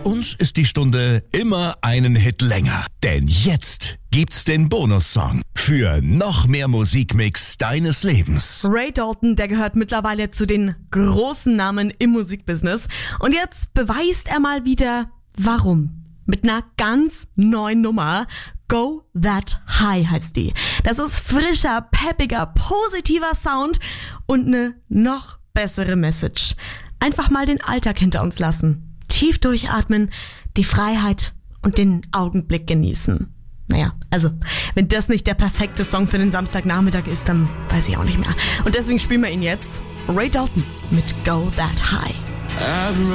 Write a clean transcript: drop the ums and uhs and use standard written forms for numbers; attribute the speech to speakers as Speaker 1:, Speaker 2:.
Speaker 1: uns ist die Stunde immer einen Hit länger. Denn jetzt gibt's den Bonussong für noch mehr Musikmix deines Lebens.
Speaker 2: Ray Dalton, der gehört mittlerweile zu den großen Namen im Musikbusiness. Und jetzt beweist er mal wieder, warum. Mit einer ganz neuen Nummer. Go That High heißt die. Das ist frischer, peppiger, positiver Sound und eine noch bessere Message. Einfach mal den Alltag hinter uns lassen. Tief durchatmen, die Freiheit und den Augenblick genießen. Naja, also, wenn das nicht der perfekte Song für den Samstagnachmittag ist, dann weiß ich auch nicht mehr. Und deswegen spielen wir ihn jetzt. Ray Dalton mit Go That High.